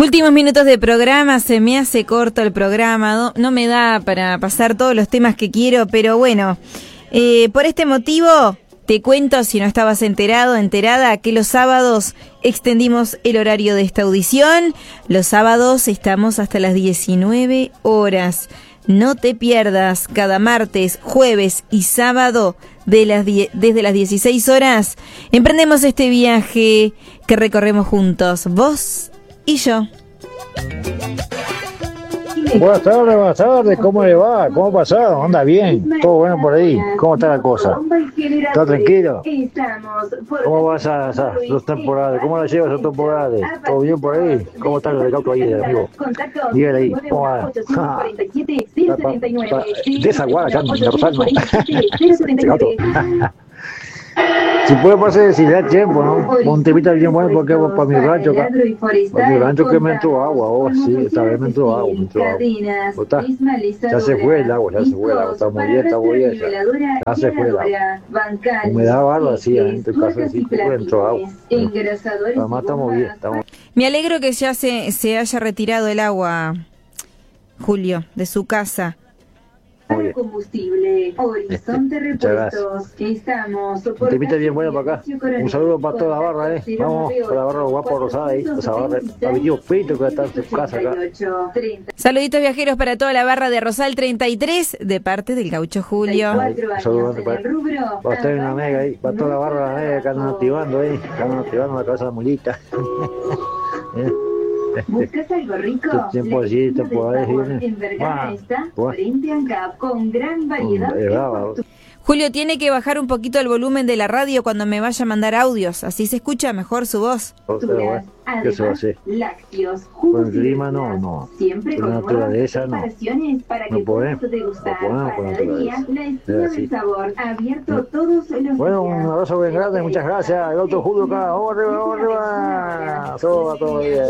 Últimos minutos de programa, se me hace corto el programa, no me da para pasar todos los temas que quiero, pero bueno, por este motivo te cuento, si no estabas enterada, que los sábados extendimos el horario de esta audición. Los sábados estamos hasta las 19 horas. No te pierdas, cada martes, jueves y sábado desde las 16 horas emprendemos este viaje que recorremos juntos, vos y yo. Buenas tardes, ¿cómo le va? ¿Cómo ha pasado? ¿Anda bien? ¿Todo bueno por ahí? ¿Cómo está la cosa? ¿Está tranquilo? ¿Cómo va esas dos temporadas? ¿Cómo la llevas esas temporadas? ¿Todo bien por ahí? ¿Cómo está el cauto ahí, amigo? Dígale ahí, ¿cómo va? Desaguada acá en Rosario. Si puede pasar, si le da tiempo, ¿no? Un temita bien bueno porque para mi rancho acá. Para mi rancho que me entró agua, sí, esta vez me entró agua. ¿Está? Ya se fue el agua, está muy bien, ya se fue el agua. Humedad barba, sí, en tu caso sí, entró agua. Además estamos bien, Me alegro que ya se haya retirado el agua, Julio, de su casa. Combustible, Horizonte Repuestos, estamos. Un temita bien bueno para acá. Un saludo para toda la barra, Vamos, para la barra guapa rosada ahí. Esa barra, a mi tío Pito que está en su casa acá. Saluditos viajeros para toda la barra de Rosal 33, de parte del Gaucho Julio. Un saludo para usted una mega ahí, para toda la barra de la mega que andan activando ahí, que andan activando la cabeza de la mulita. ¿Buscas algo rico? Tiempo allí, tiempo ahí. En Vergara está Frente Ancap con gran variedad. Julio tiene que bajar un poquito el volumen de la radio cuando me vaya a mandar audios, así se escucha mejor su voz. ¿Qué se va a hacer? Lácteos, con el clima no. Siempre con la naturaleza no. No podemos. Bueno, un abrazo bien grande, muchas gracias. El otro Julio acá, vamos arriba. Todo bien.